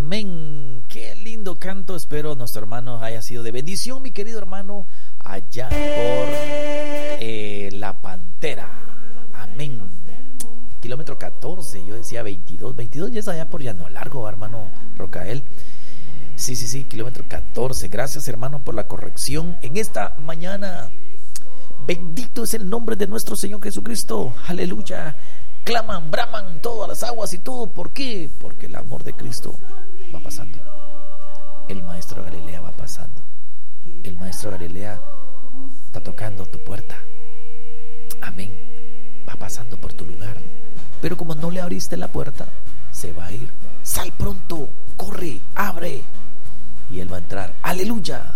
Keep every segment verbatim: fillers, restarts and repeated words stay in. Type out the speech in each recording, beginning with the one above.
Amén. Qué lindo canto. Espero nuestro hermano haya sido de bendición, mi querido hermano, allá por eh, La Pantera. Amén. Kilómetro catorce, yo decía veintidós. veintidós ya es allá por Llano Largo, hermano Rocael. Sí, sí, sí, kilómetro catorce. Gracias, hermano, por la corrección en esta mañana. Bendito es el nombre de nuestro Señor Jesucristo. Aleluya. Claman, braman todas las aguas y todo. ¿Por qué? Porque el amor de Cristo va pasando. El maestro de Galilea va pasando. El maestro de Galilea está tocando tu puerta. Amén. Va pasando por tu lugar. Pero como no le abriste la puerta, se va a ir. Sal pronto, corre, abre. Y Él va a entrar. Aleluya.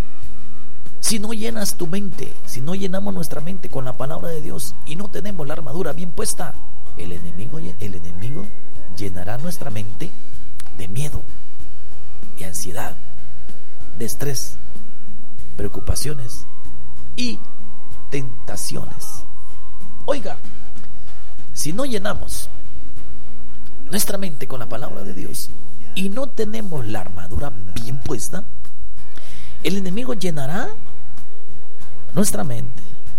Si no llenas tu mente, si no llenamos nuestra mente con la palabra de Dios y no tenemos la armadura bien puesta, el enemigo, el enemigo llenará nuestra mente de miedo, de ansiedad, de estrés, preocupaciones y tentaciones. Oiga, si no llenamos nuestra mente con la palabra de Dios y no tenemos la armadura bien puesta, el enemigo llenará nuestra mente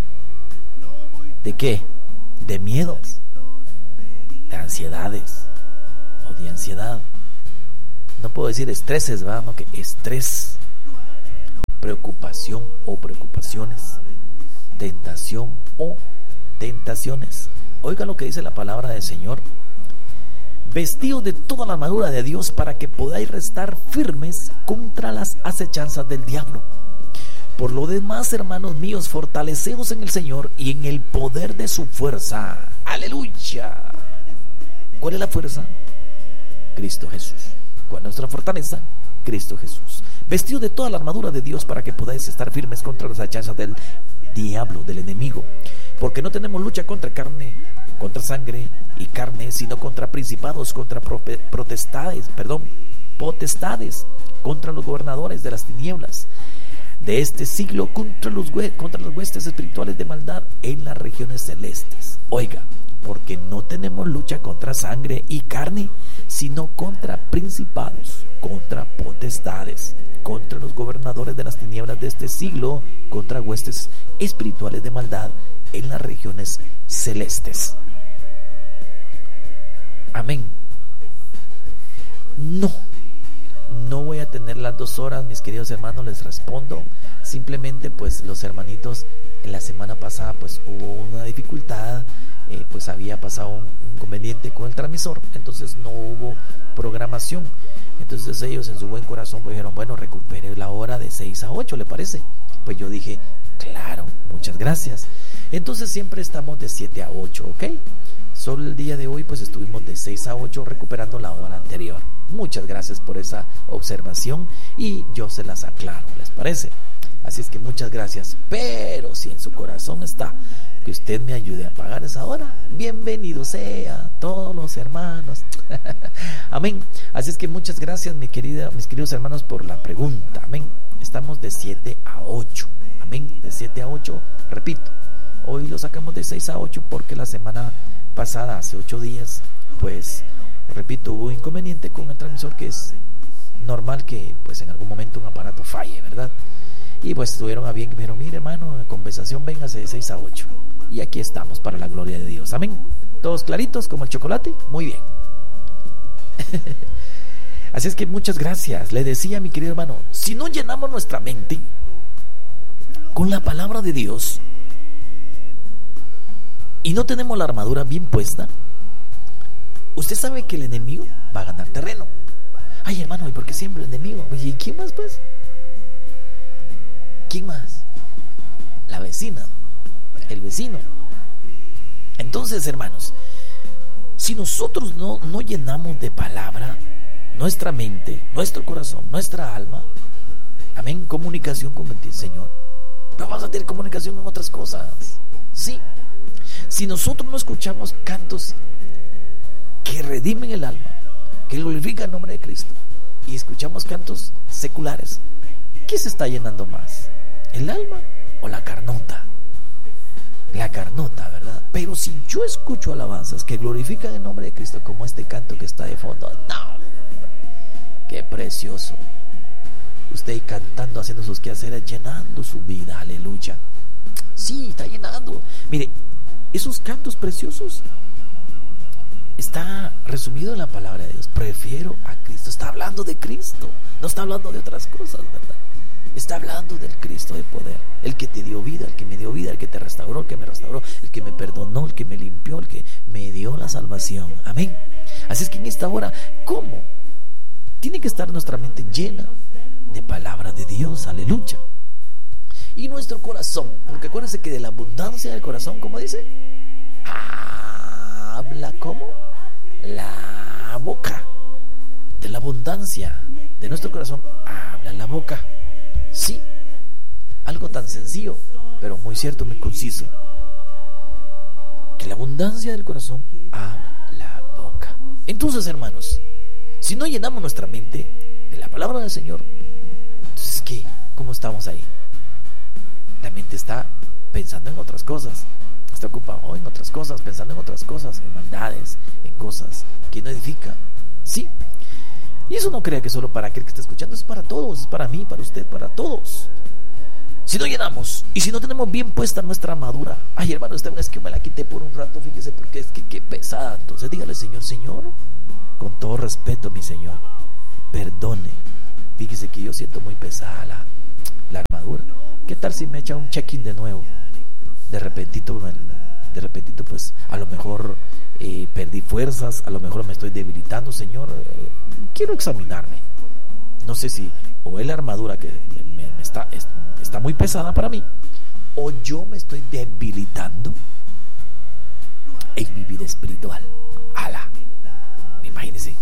¿de qué? De miedos, de ansiedades o de ansiedad. No puedo decir estreses, ¿verdad? No, que estrés, preocupación o preocupaciones, tentación o tentaciones. Oiga lo que dice la palabra del Señor: vestidos de toda la armadura de Dios para que podáis restar firmes contra las acechanzas del diablo. Por lo demás, hermanos míos, fortaleceos en el Señor y en el poder de su fuerza. ¡Aleluya! ¿Cuál es la fuerza? Cristo Jesús. ¿Cuál es nuestra fortaleza? Cristo Jesús. Vestidos de toda la armadura de Dios para que podáis estar firmes contra las acechanzas del diablo, del enemigo. Porque no tenemos lucha contra carne, contra sangre y carne, sino contra principados, contra protestades, perdón, potestades, contra los gobernadores de las tinieblas de este siglo, contra los, contra los huestes espirituales de maldad en las regiones celestes. Oiga, porque no tenemos lucha contra sangre y carne, sino contra principados, contra potestades, contra los gobernadores de las tinieblas de este siglo, contra huestes espirituales de maldad en las regiones celestes. Amén. No, no voy a tener las dos horas, mis queridos hermanos, les respondo. Simplemente pues los hermanitos en la semana pasada pues hubo una dificultad, eh, pues había pasado un, un inconveniente con el transmisor, entonces no hubo programación. Entonces ellos en su buen corazón pues dijeron, bueno, recupere la hora de seis a ocho, ¿le parece? Pues yo dije, claro, muchas gracias. Entonces siempre estamos de siete a ocho, ¿ok? Solo el día de hoy pues estuvimos de seis a ocho recuperando la hora anterior. Muchas gracias por esa observación y yo se las aclaro, ¿les parece? Así es que muchas gracias. Pero si en su corazón está que usted me ayude a pagar esa hora, bienvenido sea todos los hermanos. Amén. Así es que muchas gracias, mi querida, mis queridos hermanos, por la pregunta. Amén. Estamos de siete a ocho. Amén. De siete a ocho, repito. Hoy lo sacamos de seis a ocho porque la semana pasada, hace ocho días, pues, repito, hubo inconveniente con el transmisor, que es normal que pues en algún momento un aparato falle, ¿verdad? Y pues estuvieron a bien que me dijeron, mire hermano, en compensación véngase de seis a ocho. Y aquí estamos para la gloria de Dios. Amén. Todos claritos como el chocolate. Muy bien. Así es que muchas gracias. Le decía a mi querido hermano, si no llenamos nuestra mente con la palabra de Dios y no tenemos la armadura bien puesta, usted sabe que el enemigo va a ganar terreno. Ay hermano, ¿y por qué siempre el enemigo? ¿Y quién más pues? ¿Quién más? La vecina, el vecino. Entonces, hermanos, si nosotros no, no llenamos de palabra nuestra mente, nuestro corazón, nuestra alma, amén, comunicación con el Señor, vamos a tener comunicación en otras cosas. Sí. Si nosotros no escuchamos cantos que redimen el alma, que glorifican el nombre de Cristo, y escuchamos cantos seculares, ¿qué se está llenando más? ¿El alma o la carnota? La carnota, ¿verdad? Pero si yo escucho alabanzas que glorifican el nombre de Cristo, como este canto que está de fondo, no, precioso. Usted cantando, haciendo sus quehaceres, llenando su vida, aleluya. Sí, está llenando. Mire, esos cantos preciosos está resumido en la palabra de Dios. Prefiero a Cristo. Está hablando de Cristo, no está hablando de otras cosas, ¿verdad? Está hablando del Cristo de poder, el que te dio vida, el que me dio vida, el que te restauró, el que me restauró, el que me perdonó, el que me limpió, el que me dio la salvación. Amén. Así es que en esta hora, ¿cómo? Tiene que estar nuestra mente llena de palabra de Dios, aleluya. Y nuestro corazón, porque acuérdense que de la abundancia del corazón, ¿cómo dice? Habla como la boca. De la abundancia de nuestro corazón habla la boca. Sí, algo tan sencillo, pero muy cierto, muy conciso. Que la abundancia del corazón habla la boca. Entonces, hermanos, si no llenamos nuestra mente de la palabra del Señor, entonces ¿qué? ¿Cómo estamos ahí? La mente está pensando en otras cosas, está ocupado en otras cosas, pensando en otras cosas, en maldades, en cosas que no edifican. Sí. Y eso no crea que solo para aquel que está escuchando, es para todos, es para mí, para usted, para todos. Si no llenamos y si no tenemos bien puesta nuestra armadura, ay hermano, esta vez que me la quité por un rato, fíjese, porque es que qué pesada. Entonces dígale, Señor, Señor, con todo respeto, mi Señor, perdone, fíjese que yo siento muy pesada la, la armadura. ¿Qué tal si me echa un check-in de nuevo? De repentito, de repentito pues a lo mejor eh, perdí fuerzas, a lo mejor me estoy debilitando, Señor, eh, quiero examinarme. No sé si o es la armadura que me, me, me está, es, está muy pesada para mí, o yo me estoy debilitando en mi vida espiritual. ¡Hala! Imagínense.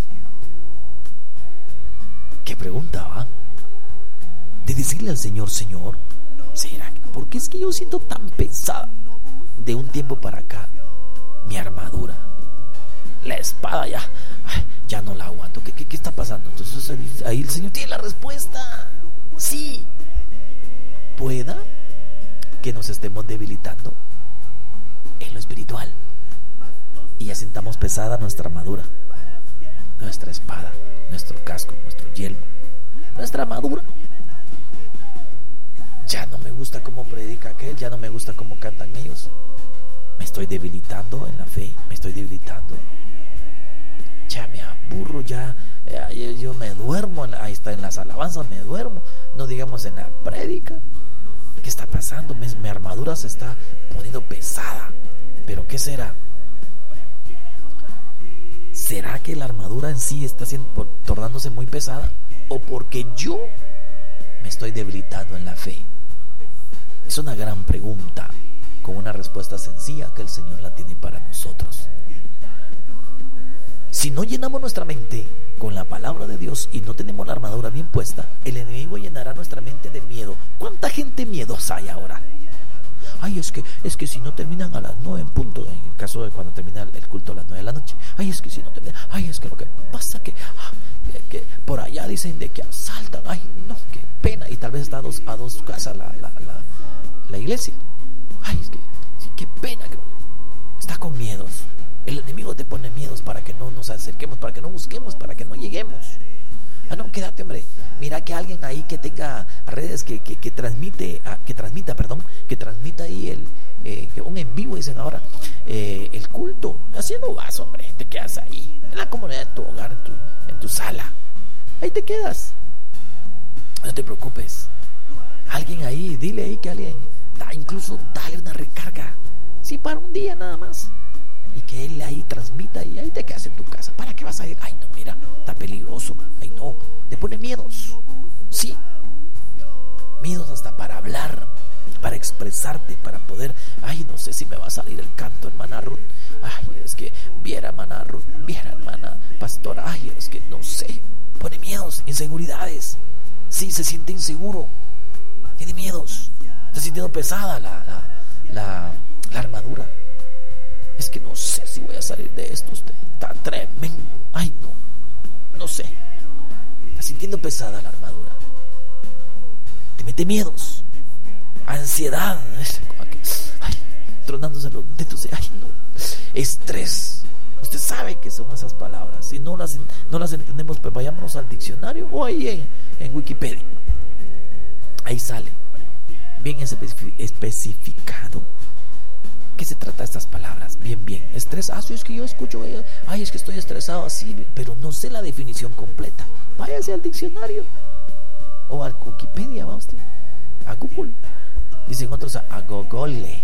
¿Qué pregunta, va? De decirle al Señor, Señor, ¿será que? Porque es que yo siento tan pesada de un tiempo para acá mi armadura, la espada ya, ay, ya no la aguanto. ¿Qué, qué, qué está pasando? Entonces ahí el Señor tiene la respuesta. Sí, pueda que nos estemos debilitando en lo espiritual y ya sintamos pesada nuestra armadura, nuestra espada, nuestro casco, nuestro yelmo, nuestra armadura. Ya no me gusta cómo predica aquel, ya no me gusta cómo cantan ellos. Me estoy debilitando en la fe, me estoy debilitando. Ya me aburro, ya, ya yo, yo me duermo, ahí está en las alabanzas, me duermo. No digamos en la prédica. ¿Qué está pasando? Mi, mi armadura se está poniendo pesada. ¿Pero qué será? ¿Será que la armadura en sí está siendo, tornándose muy pesada? ¿O porque yo me estoy debilitando en la fe? Es una gran pregunta, con una respuesta sencilla que el Señor la tiene para nosotros. Si no llenamos nuestra mente con la palabra de Dios y no tenemos la armadura bien puesta, el enemigo llenará nuestra mente de miedo. ¿Cuánta gente miedosa hay ahora? Ay, es que, es que si no terminan a las nueve en punto, en el caso de cuando termina el culto a las nueve de la noche, ay, es que si no terminan, ay, es que lo que pasa que, ah, que por allá dicen de que asaltan, ay, no, qué pena, y tal vez está a dos, a dos casas la, la, la, la iglesia. Ay, es que, sí, qué pena, que está con miedos. El enemigo te pone miedos para que no nos acerquemos, para que no busquemos, para que no lleguemos. Ah, no, quédate, hombre. Mira que alguien ahí que tenga redes que, que, que transmite, que transmita, perdón, que transmita ahí el, eh, un en vivo, dicen ahora, eh, el culto. Así no vas, hombre, te quedas ahí, en la comunidad de tu hogar, en tu, en tu sala. Ahí te quedas. No te preocupes. Alguien ahí, dile ahí que alguien, da, incluso dale una recarga. Sí, para un día nada más. Y que él ahí transmita y ahí te quedas en tu casa. ¿Para qué vas a ir? Ay, no, mira, está peligroso. Ay, no, te pone miedos. Sí, miedos hasta para hablar, para expresarte, para poder. Ay, no sé si me va a salir el canto, hermana Ruth. Ay, es que viera, hermana Ruth, viera, hermana pastora. Ay, es que no sé. Pone miedos, inseguridades. Sí, se siente inseguro. Tiene miedos. Está sintiendo pesada la, la, la, la armadura. Es que no sé si voy a salir de esto. Usted está tremendo. Ay, no, no sé. Está sintiendo pesada la armadura. Te mete miedos, ansiedad, ay, tronándose los dedos. Ay, no. Estrés. Usted sabe que son esas palabras. Si no las, no las entendemos, pues vayámonos al diccionario o ahí en, en Wikipedia. Ahí sale bien especificado qué se trata de estas palabras. Bien, bien. Estrés. Ah, sí, es que yo escucho. Ay, es que estoy estresado así, pero no sé la definición completa. Váyase al diccionario o a Wikipedia, va usted, a Google. Dicen otros a, a Google.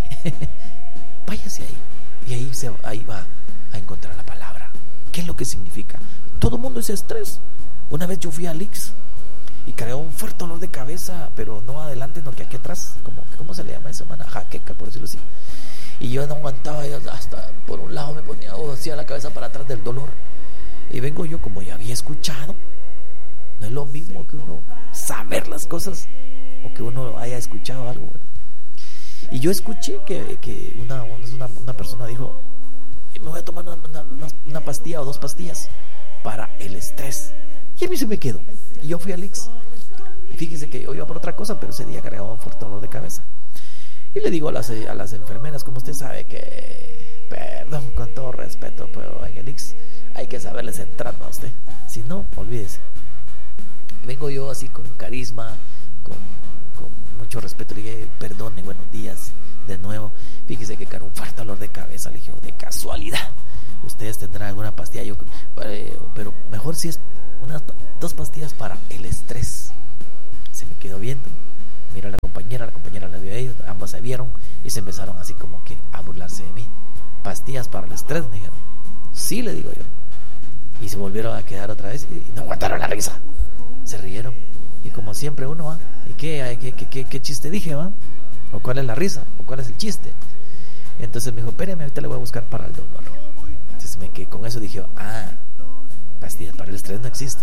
Váyase ahí y ahí, se, ahí va a encontrar la palabra. ¿Qué es lo que significa? Todo el mundo es estrés. Una vez yo fui a Lix y cargaba un fuerte dolor de cabeza, pero no adelante, no que aquí atrás. Como, ¿cómo se le llama eso, man? Jaqueca, por decirlo así. Y yo no aguantaba, yo hasta por un lado me ponía oh, así a la cabeza para atrás del dolor. Y vengo yo, como ya había escuchado, no es lo mismo que uno saber las cosas o que uno haya escuchado algo, ¿verdad? Y yo escuché que, que una, una, una persona dijo: me voy a tomar una, una, una pastilla o dos pastillas para el estrés. Y a mí se me quedó. Y yo fui a Lix. Y fíjense que yo iba por otra cosa, pero ese día cargaba un fuerte dolor de cabeza. Y le digo a las, a las enfermeras, como usted sabe que, perdón, con todo respeto, pero en el Lix hay que saberles entrar a usted. Si no, olvídese. Vengo yo así con carisma, con, con mucho respeto. Le dije: perdone, buenos días de nuevo. Fíjese que cargo un fuerte dolor de cabeza. Le dije: de casualidad, ustedes tendrán alguna pastilla. Yo, pero mejor si es unas dos pastillas para el estrés. Se me quedó viendo. Mira a la compañera, la compañera la vio a ellos, ambas se vieron y se empezaron así como que a burlarse de mí. Pastillas para el estrés, me dijeron. Sí, le digo yo. Y se volvieron a quedar otra vez y no aguantaron la risa. Se rieron. Y como siempre uno va, ¿y qué, qué, qué, qué, qué chiste dije, va? ¿O cuál es la risa? ¿O cuál es el chiste? Entonces me dijo: espéreme, ahorita le voy a buscar para el dolor. Entonces me quedé con eso, dije: ah, pastillas para el estrés no existe.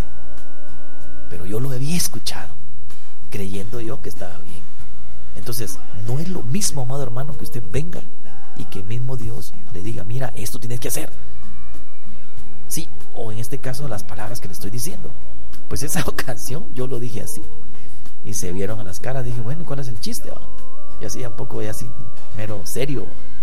Pero yo lo había escuchado, creyendo yo que estaba bien. Entonces no es lo mismo, amado hermano, que usted venga y que mismo Dios le diga: mira, esto tienes que hacer. Sí, o en este caso las palabras que le estoy diciendo. Pues esa ocasión yo lo dije así y se vieron a las caras. Dije: bueno, ¿cuál es el chiste, va? Y así un poco ya así mero serio.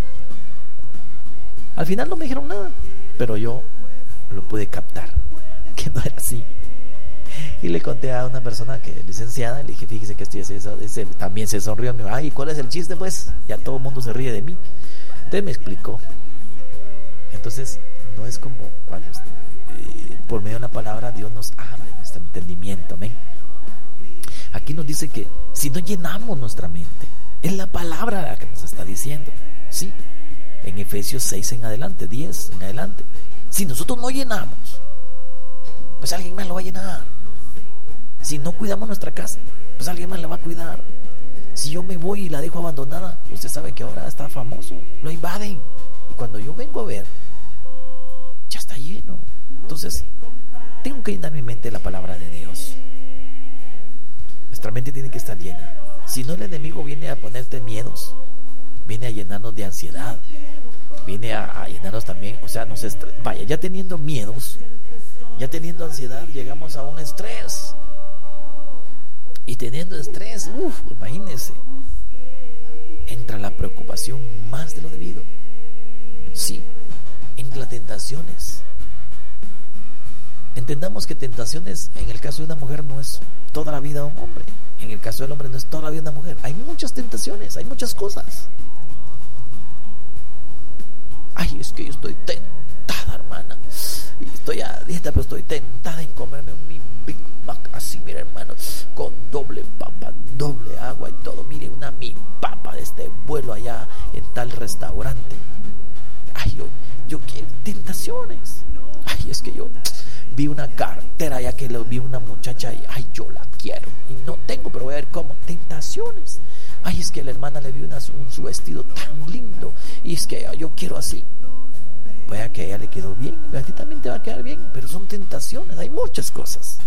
Al final no me dijeron nada, pero yo lo pude captar que no era así. Y le conté a una persona que es licenciada, le dije: fíjese que estoy haciendo eso. También se sonrió. Me dijo: ay, ¿cuál es el chiste? Pues ya todo el mundo se ríe de mí. Entonces me explicó. Entonces no es como cuando eh, por medio de una palabra Dios nos abre nuestro entendimiento. Amén. Aquí nos dice que si no llenamos nuestra mente, es la palabra la que nos está diciendo. Sí, en Efesios seis en adelante, diez en adelante. Si nosotros no llenamos, pues alguien más lo va a llenar. Si no cuidamos nuestra casa, pues alguien más la va a cuidar. Si yo me voy y la dejo abandonada, usted sabe que ahora está famoso, lo invaden. Y cuando yo vengo a ver, ya está lleno. Entonces, tengo que llenar mi mente de la palabra de Dios. Nuestra mente tiene que estar llena. Si no, el enemigo viene a ponerte miedos, viene a llenarnos de ansiedad, viene a, a llenarnos también, o sea, nos estre- vaya, ya teniendo miedos, ya teniendo ansiedad, llegamos a un estrés. Y teniendo estrés, uff, imagínense, entra la preocupación más de lo debido. Sí, entra las tentaciones. Entendamos que tentaciones, en el caso de una mujer, no es toda la vida de un hombre. En el caso del hombre, no es toda la vida de una mujer. Hay muchas tentaciones, hay muchas cosas. Ay, es que yo estoy tentada, hermana. Y estoy a dieta, pero estoy tentada en comerme un Big Mac así, mira, hermano, con doble papa, doble agua y todo. Mire, una mi papa de este vuelo allá en tal restaurante. Ay, yo, yo quiero tentaciones. Ay, es que yo vi una cartera ya que lo vi una muchacha y ay, yo la quiero y no tengo, pero voy a ver cómo. Tentaciones. Ay, es que la hermana le vi una, un su vestido tan lindo y es que yo quiero así. Puede que a ella le quedó bien, a ti también te va a quedar bien, pero son tentaciones, hay muchas cosas.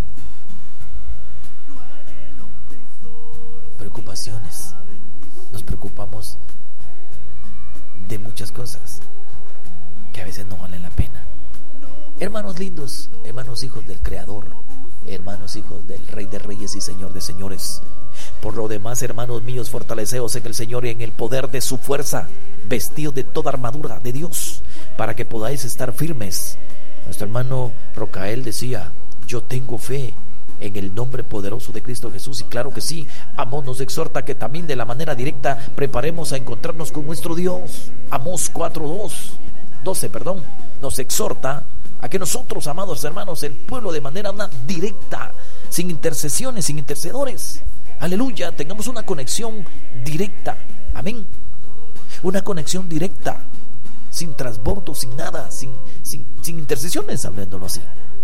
Preocupaciones. Nos preocupamos de muchas cosas que a veces no valen la pena. Hermanos lindos, hermanos hijos del Creador, hermanos hijos del Rey de Reyes y Señor de Señores, Por lo demás, hermanos míos, fortaleceos en el Señor y en el poder de su fuerza, vestidos de toda armadura de Dios, para que podáis estar firmes. Nuestro hermano Rocael decía: yo tengo fe en el nombre poderoso de Cristo Jesús. Y claro que sí, Amós nos exhorta que también de la manera directa preparemos a encontrarnos con nuestro Dios. Amós cuatro doce, perdón, nos exhorta a que nosotros, amados hermanos, el pueblo, de manera una directa, sin intercesiones, sin intercedores, aleluya, tengamos una conexión directa, amén, una conexión directa, sin transbordo, sin nada, sin, sin, sin intercesiones, hablándolo así.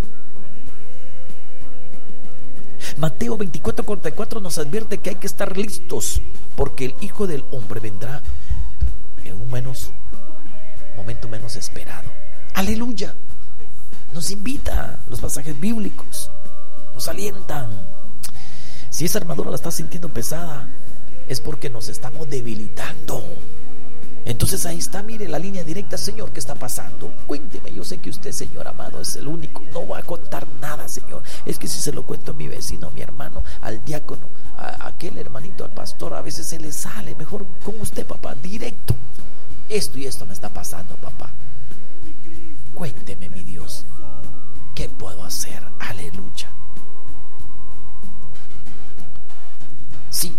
Mateo veinticuatro cuarenta y cuatro nos advierte que hay que estar listos, porque el Hijo del Hombre vendrá en un menos momento menos esperado. Aleluya. Nos invita los pasajes bíblicos, nos alientan. Si esa armadura la estás sintiendo pesada, es porque nos estamos debilitando. Entonces ahí está, mire la línea directa. Señor, ¿qué está pasando? Cuénteme. Yo sé que usted, Señor amado, es el único. No va a contar nada, Señor. Es que si se lo cuento a mi vecino, a mi hermano, al diácono, a, a aquel hermanito, al pastor, a veces se le sale. Mejor con usted, papá, directo. Esto y esto me está pasando, papá. Cuénteme, mi Dios, ¿qué puedo hacer? Aleluya. Sí.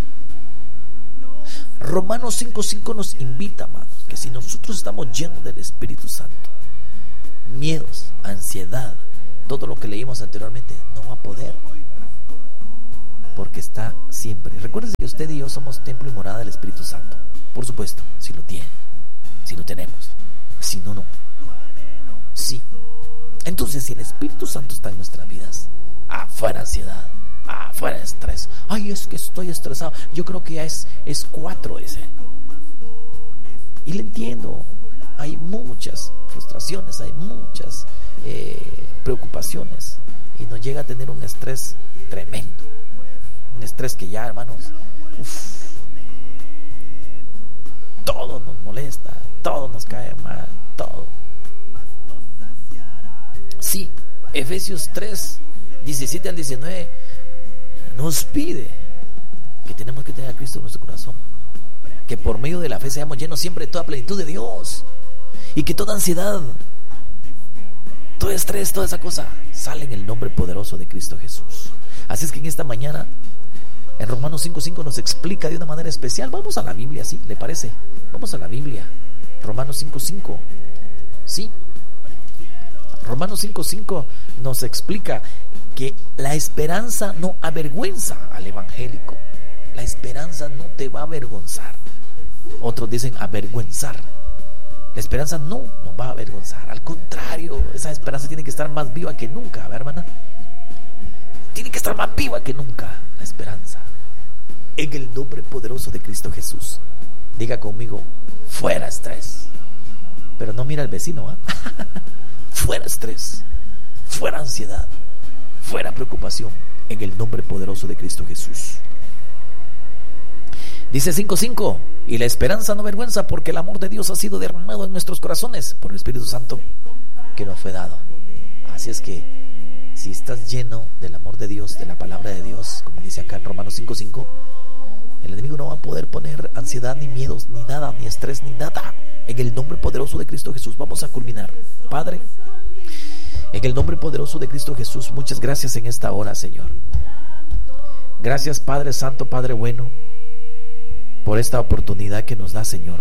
Romanos cinco cinco nos invita, amados, que si nosotros estamos llenos del Espíritu Santo, miedos, ansiedad, todo lo que leímos anteriormente no va a poder, porque está siempre. Recuerden que usted y yo somos templo y morada del Espíritu Santo. Por supuesto, si lo tiene, si lo tenemos, si no, no. Sí. Entonces, si el Espíritu Santo está en nuestras vidas, afuera ansiedad, afuera estrés. Ay, es que estoy estresado. Yo creo que ya es, es cuatro ese. Y le entiendo. Hay muchas frustraciones, hay muchas eh, preocupaciones. Y nos llega a tener un estrés tremendo. Un estrés que ya, hermanos, uf, todo nos molesta, todo nos cae mal, todo. Sí, Efesios tres, diecisiete al diecinueve nos pide que tenemos que tener a Cristo en nuestro corazón, que por medio de la fe seamos llenos siempre de toda plenitud de Dios, y que toda ansiedad, todo estrés, toda esa cosa sale en el nombre poderoso de Cristo Jesús. Así es que en esta mañana, en Romanos cinco cinco nos explica de una manera especial. Vamos a la Biblia, ¿sí? ¿Le parece? Vamos a la Biblia. Romanos cinco cinco. ¿Sí? Romanos cinco cinco nos explica que la esperanza no avergüenza al evangélico. La esperanza no te va a avergonzar. Otros dicen avergüenzar. La esperanza no nos va a avergonzar. Al contrario, esa esperanza tiene que estar más viva que nunca, ¿verdad, hermana? Tiene que estar más viva que nunca la esperanza. En el nombre poderoso de Cristo Jesús. Diga conmigo: fuera estrés. Pero no mira al vecino, ¿eh? Fuera estrés, fuera ansiedad, fuera preocupación, en el nombre poderoso de Cristo Jesús. Dice cinco cinco: y la esperanza no avergüenza, porque el amor de Dios ha sido derramado en nuestros corazones por el Espíritu Santo que nos fue dado. Así es que si estás lleno del amor de Dios, de la palabra de Dios, como dice acá en Romanos cinco cinco, el enemigo no va a poder poner ansiedad, ni miedos, ni nada, ni estrés, ni nada. En el nombre poderoso de Cristo Jesús vamos a culminar. Padre, en el nombre poderoso de Cristo Jesús, muchas gracias en esta hora, Señor. Gracias, Padre Santo, Padre bueno, por esta oportunidad que nos da, Señor.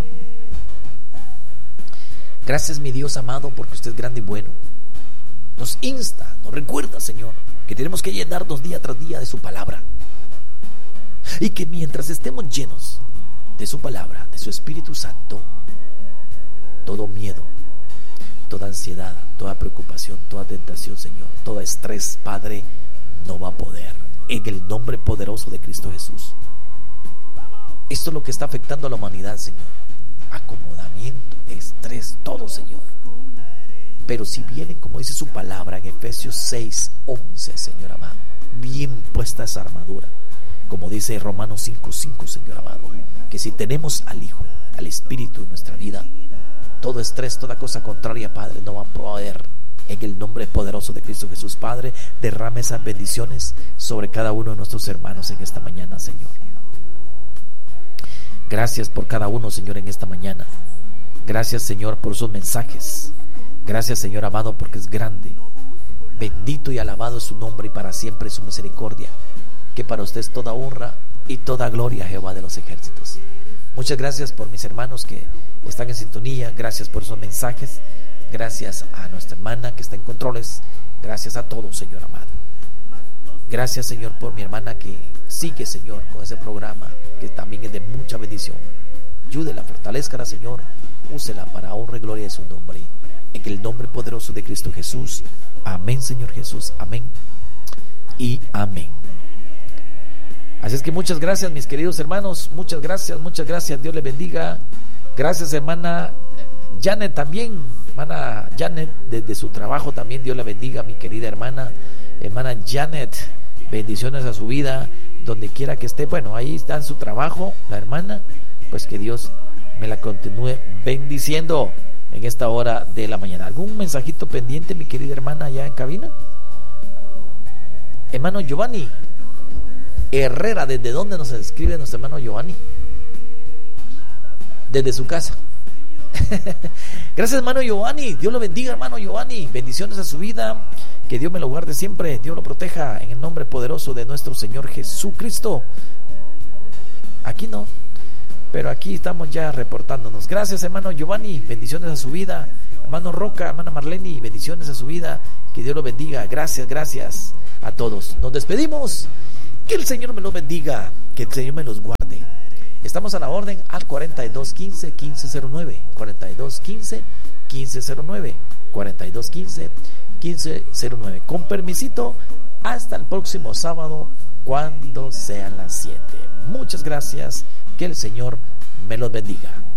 Gracias, mi Dios amado, porque usted es grande y bueno. Nos insta, nos recuerda, Señor, que tenemos que llenarnos día tras día de su palabra. Y que mientras estemos llenos de su palabra, de su Espíritu Santo, todo miedo, toda ansiedad, toda preocupación, toda tentación, Señor, todo estrés, Padre, no va a poder. En el nombre poderoso de Cristo Jesús. Esto es lo que está afectando a la humanidad, Señor. Acomodamiento, estrés, todo, Señor. Pero si vienen, como dice su palabra en Efesios seis once, Señor amado, bien puesta esa armadura, como dice Romanos cinco cinco, Señor amado, que si tenemos al Hijo, al Espíritu en nuestra vida, todo estrés, toda cosa contraria, Padre, no va a poder En el nombre poderoso de Cristo Jesús, Padre, derrame esas bendiciones sobre cada uno de nuestros hermanos en esta mañana, Señor. Gracias por cada uno, Señor, en esta mañana. Gracias, Señor, por sus mensajes. Gracias, Señor amado, porque es grande. Bendito y alabado es su nombre y para siempre su misericordia. Que para usted es toda honra y toda gloria, Jehová de los ejércitos. Muchas gracias por mis hermanos que están en sintonía. Gracias por esos mensajes. Gracias a nuestra hermana que está en controles. Gracias a todos, Señor amado. Gracias, Señor, por mi hermana que sigue, Señor, con ese programa que también es de mucha bendición. Ayúdela, fortalezcala, Señor. Úsela para honra y gloria de su nombre. En el nombre poderoso de Cristo Jesús. Amén, Señor Jesús. Amén y amén. Así es que muchas gracias, mis queridos hermanos. Muchas gracias, muchas gracias. Dios les bendiga. Gracias, hermana Janet también. Hermana Janet, desde su trabajo también, Dios la bendiga, mi querida hermana. Hermana Janet, bendiciones a su vida, donde quiera que esté. Bueno, ahí está en su trabajo, la hermana. Pues que Dios me la continúe bendiciendo en esta hora de la mañana. ¿Algún mensajito pendiente, mi querida hermana, allá en cabina? Hermano Giovanni Herrera, ¿desde dónde nos escribe nuestro hermano Giovanni? Desde su casa. Gracias, hermano Giovanni. Dios lo bendiga, hermano Giovanni. Bendiciones a su vida. Que Dios me lo guarde siempre. Dios lo proteja en el nombre poderoso de nuestro Señor Jesucristo. Aquí no, pero aquí estamos ya reportándonos. Gracias, hermano Giovanni. Bendiciones a su vida. Hermano Roca, hermana Marleni, bendiciones a su vida. Que Dios lo bendiga. Gracias, gracias a todos. Nos despedimos. Que el Señor me los bendiga. Que el Señor me los guarde. Estamos a la orden al cuarenta y dos quince, quince cero nueve, cuarenta y dos quince, quince cero nueve, cuarenta y dos quince, quince cero nueve. Con permisito, hasta el próximo sábado cuando sean las siete. Muchas gracias, que el Señor me los bendiga.